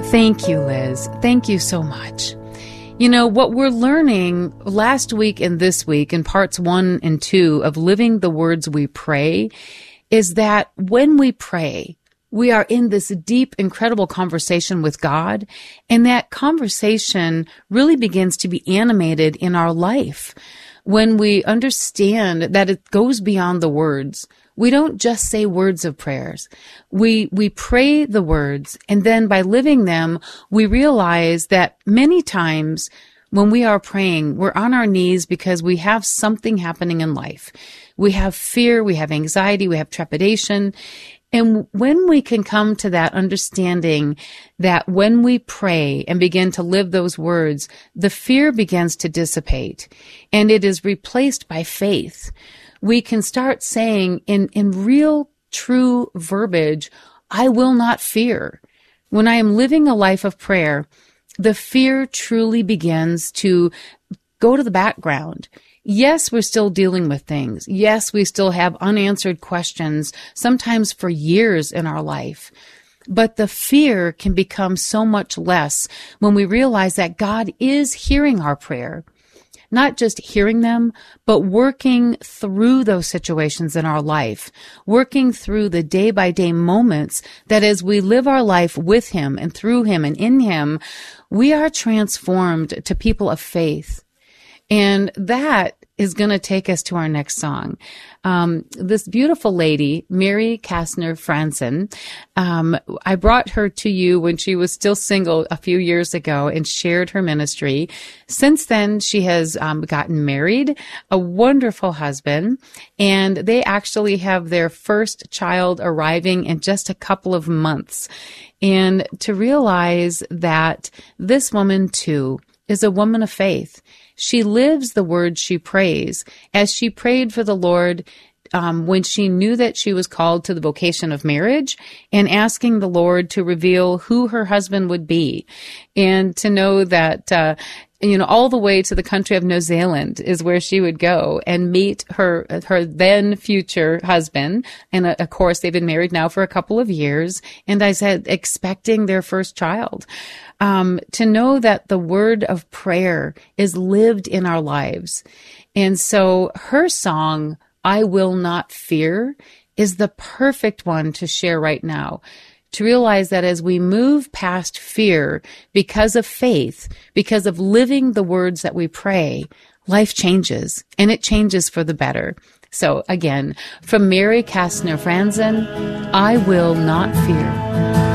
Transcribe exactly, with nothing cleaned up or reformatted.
Thank you, Liz. Thank you so much. You know, what we're learning last week and this week in parts one and two of Living the Words We Pray is that when we pray, we are in this deep, incredible conversation with God, and that conversation really begins to be animated in our life. When we understand that it goes beyond the words, we don't just say words of prayers. We, we pray the words, and then by living them, we realize that many times when we are praying, we're on our knees because we have something happening in life. We have fear, we have anxiety, we have trepidation. And when we can come to that understanding that when we pray and begin to live those words, the fear begins to dissipate and it is replaced by faith. We can start saying in, in real, true verbiage, I will not fear. When I am living a life of prayer, the fear truly begins to go to the background. Yes, we're still dealing with things. Yes, we still have unanswered questions, sometimes for years in our life. But the fear can become so much less when we realize that God is hearing our prayer. Not just hearing them, but working through those situations in our life, working through the day-by-day moments that as we live our life with Him and through Him and in Him, we are transformed to people of faith. And that is going to take us to our next song. Um, this beautiful lady, Mary Kastner Franzen, um, I brought her to you when she was still single a few years ago and shared her ministry. Since then, she has um, gotten married, a wonderful husband, and they actually have their first child arriving in just a couple of months. And to realize that this woman, too, is a woman of faith. She lives the words she prays. As she prayed for the Lord um, when she knew that she was called to the vocation of marriage and asking the Lord to reveal who her husband would be, and to know that, uh, you know, all the way to the country of New Zealand is where she would go and meet her, her then future husband. And uh, of course, they've been married now for a couple of years. And I said, expecting their first child. Um, to know that the word of prayer is lived in our lives. And so her song, I Will Not Fear, is the perfect one to share right now. To realize that as we move past fear because of faith, because of living the words that we pray, life changes, and it changes for the better. So again, from Mary Kastner Franzen, I Will Not Fear.